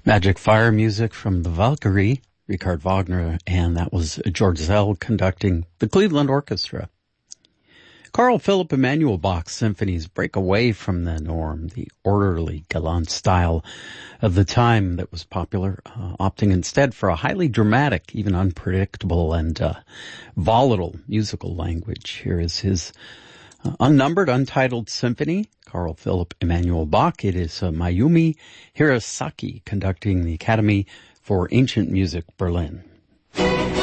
Magic Fire music from the Valkyrie, Richard Wagner, and that was George Zell conducting the Cleveland Orchestra. Carl Philipp Emanuel Bach's symphonies break away from the norm, the orderly, gallant style of the time that was popular, opting instead for a highly dramatic, even unpredictable and volatile musical language. Here is his unnumbered, untitled symphony, Carl Philipp Emanuel Bach. It is Mayumi Hirasaki conducting the Academy for Ancient Music, Berlin.